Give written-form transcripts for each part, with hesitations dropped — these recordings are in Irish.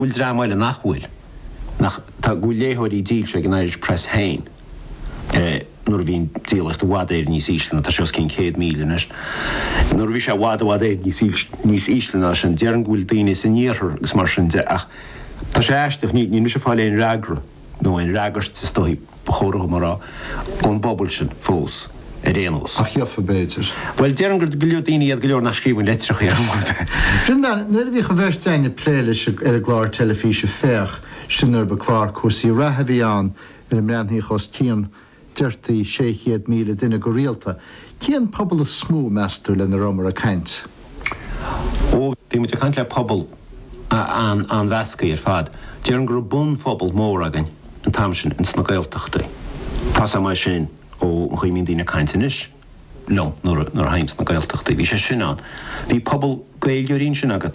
Bhfuil drámáile nachhfuil. Tá gúléthirí díl se an Irish Press hain. Nuair bhín díalacht bhád éir níos ísleanna, tá seos cin 100 míle. Nuair bhí sé bhád éir níos ísleanna sin dearan gúil daoine san níorthar gus mar sin de ach tá sé eisteach ní se fáil éon reagra nó ein reagart sa stohí chóra marrá ón bobbal sin fós. Rénos. Ach jaffa beter. Wel, dearan gur goileo daoine iad goileo nach scríbhain leitreach ar. Brendan, nuair bhí go bheirt daine pléiles ar a gláir telefíse fech sin ar beklár cuasí ratha bhí an ar mreanthí chos cían 36 míle duine go rialta. Cían pobl a smú meastar le na romar a caint? Ó, bhí mu caint le pobl an bhesca ar fad. Dearan gur bun phobal mór agan an tamsin in sna gaeltachtaí. Pas mai sin ó chuimín dína caintin is. Lom, nor heims na gaeltachtaí. Bhí sé sin an. Bhí pobl gaeliorín sin agad.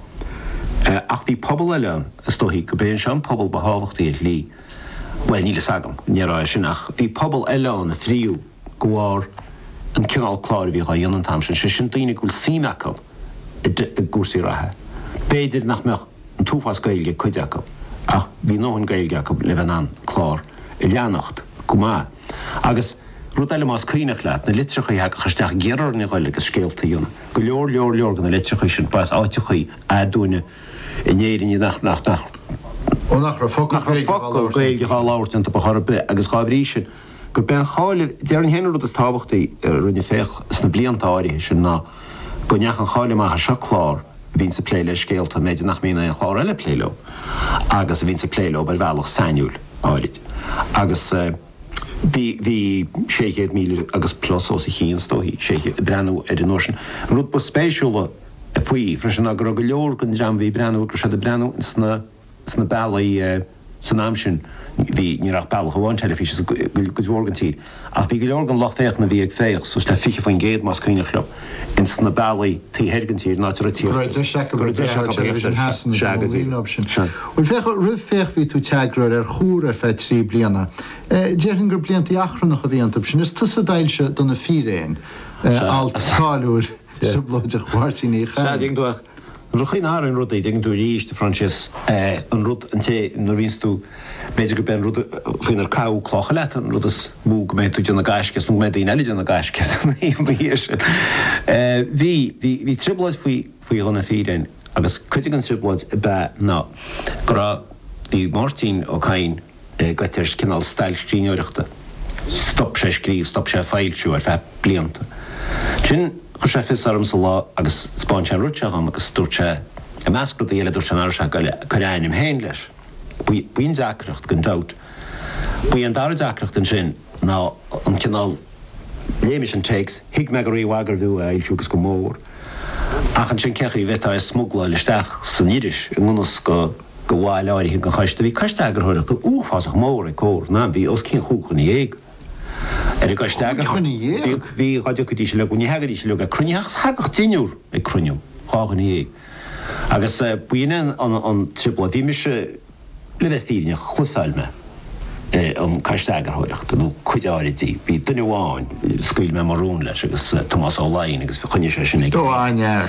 Ach bhí pobl eilean, is dóhí go béin sean pobl behábhachtaí ar lí. Well, níle sagam, nírá sin ach. Bhí pobl eilean a thríú gohár an cinál cláir bhí gá dhéanaan tamsin. Sé sin daoine gúil sínacail i gúsaí ratha. Béidir nach meach an túfás gaeilge cuideacail. Ach bhí nóhan gaeilgeacail le bhean an clár i leanacht go má. Agus rud eile más cíineach leat na litrechaí heag chuisteach gearar na ghaile agus scéalta dhéanana. Go leor gan na litrechaí sin bás áitichaí a dúine i néirin nach. Ó nach ra focach gaeilge há láirt anta bacharbe agus gáibrí sin gur ben cháile dearan héanú rud is tábhachtaí rinne féch sna bliantáirithe sin ná go neachan cháile mar se chlár vín sa pléile scéalta méidir nach mína an chlár eile pléileo agus vín sa pléileo bar bhealach sainiúil áirid. Agus Bhí 600 míle agus plus ó sa chéan stóhí brenn ar an nósin. Rud bu spéisiúla a faoi freisin a go leor gon deam bhí brenn gur se de brenn sna bailí san am sin bhí níach bail háin telefíe go bhórgan tíd. Ach bhí go leor an lech féach na bhí ag féach sos le fiche faoin géad más cíine chlub in sna bailí tí hergan tír ná tí. Bhil fech rih féch bhí tú teagrar ar chúr ar feit trí bliana. Déirn gur blianta achrannach a bhíantab sin is tusa dailse donna fíréin alt táúr sublóideach bhhartíí cha. Ruchin ar an rud ding dú ríist de Frances an rud an té nó víns tú beidir go ben rud chuin ar cáú clocha le an rud is mú go méid tú deanna gaiisces nó méid eile deanna gaiisces hí triblaid faoi lena fírein agus chuite an triblaid be ná gur hí Martin ó Cain gaitir cinál stail scríneoireachta stop sé scríb, stop sé feilsiú ar fe blianta. Sin chu sé fis arm sa lá agus spáin sé rúteach am agus stúrte a meascrú a dhéile dúr se ná se goráinim héin leis. Bhuion deacreacht gon dat. Bhuion dar deacreacht an sin ná an cinál léimiis an takes hiig me go réhhagar bhú a ilisiúgus go mór. Ach an sin cechaí bheitá smugla leisteach san íris i múnas go bháil áirithe go chaiste bhí caiisteagar thuireacht úfásach mór i cór ná bhí os cín chúchan í éig. Er go steag hí radio go se le go ní hegarí se le a cruneach hagach tíúr ag cruneú chágan í. Agus buine an tripla bhí me se le bheith fíne chluáilme an caiisteagarthireacht nó chuideáirití. Bhí duine bháin scuil me marún leis agus Tomás Ólainn agus bhí chuine sé sinnig. Ainear,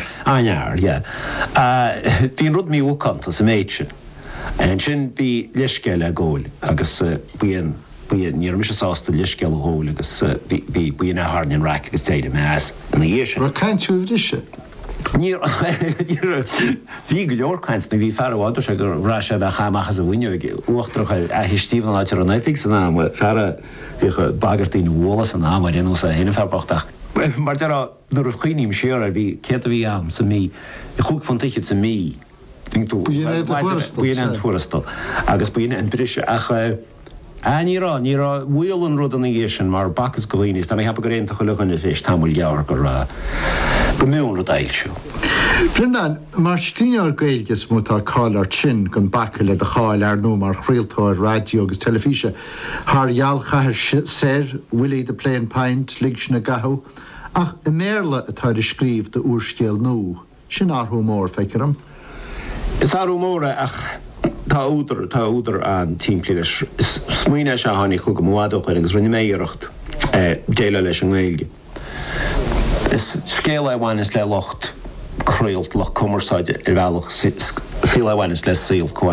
Bhín rud mí úcanta sa méid sin. An sin bhí leiscéile a ggóil agus bhíon níor mis sásta leisceil hóil agus bhí buine háne ra agus téide meas na dhé sin. Ra caiintúh ise? Níor bhí go leorcaint na bhí ferháidir se gur bhrá se a chaachchas a bhaine uachtarcha a histíomh an áitir an éfik san ná fer bhí bagartíí bhla san ná mar réú a héna ferbachtach. Mar nuair a chuoíim séar a bhí ce a bhí am sa mí i chuúg fan tiiche sa mí. Buine an tuarastal agus buine an brise ach nírá bhfuil an rud an géisisin mar bachas go bhhaoine, tá heb go réonnta chu legan éis tamil leabhar go mún rud éilseú. Brendan, mar scrínear gailges mutá cálar sin gon bacha le a cháil ar nó mar chréaltóir radio agus telefíse. Thar geallchathir sér Willie the Plain Pint lig sin na gathú ach i méle atá de scríb de úrscéal nó sin áthú mór feiciram. Is áthú móra ach Tá údar an tíimplí smuoine se tháinig chu go mádach agus rinne méireacht déile leis an ghailge. Is scéal bhhain is le locht cruilt lech cumarsáide ar bhealach Fíle bhhaine le síl